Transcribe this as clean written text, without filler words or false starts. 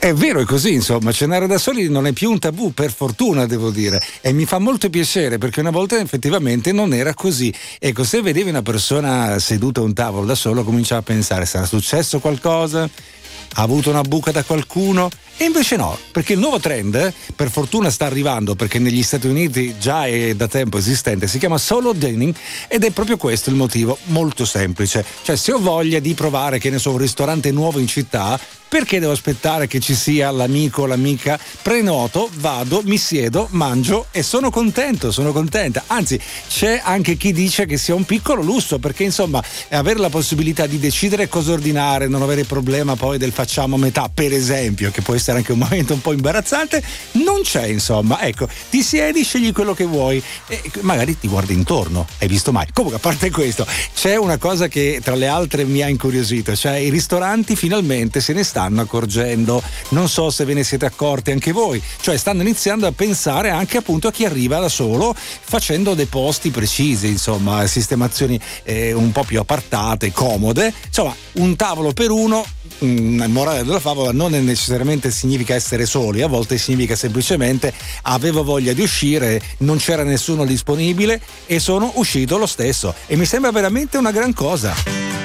È vero, è così, insomma, cenare da soli non è più un tabù, per fortuna devo dire, e mi fa molto piacere perché una volta effettivamente non era così. Ecco, se vedevi una persona seduta a un tavolo da solo cominciava a pensare: sarà successo qualcosa? Ha avuto una buca da qualcuno? E invece no, perché il nuovo trend, per fortuna sta arrivando, perché negli Stati Uniti già è da tempo esistente, si chiama solo dining, ed è proprio questo il motivo, molto semplice. Cioè, se ho voglia di provare, che ne so, un ristorante nuovo in città, perché devo aspettare che ci sia l'amico o l'amica? Prenoto, vado, mi siedo, mangio e sono contento, sono contenta. Anzi, c'è anche chi dice che sia un piccolo lusso, perché insomma avere la possibilità di decidere cosa ordinare, non avere il problema poi del facciamo a metà, per esempio, che può essere anche un momento un po' imbarazzante, non c'è, insomma. Ecco, ti siedi, scegli quello che vuoi e magari ti guardi intorno. Hai visto mai? Comunque, a parte questo, c'è una cosa che tra le altre mi ha incuriosito, cioè i ristoranti finalmente se ne stanno accorgendo. Non so se ve ne siete accorti anche voi, cioè stanno iniziando a pensare anche appunto a chi arriva da solo, facendo dei posti precisi, insomma, sistemazioni un po' più appartate, comode, insomma, un tavolo per uno. Morale della favola, non è necessariamente significa essere soli, a volte significa semplicemente avevo voglia di uscire, non c'era nessuno disponibile e sono uscito lo stesso, e mi sembra veramente una gran cosa.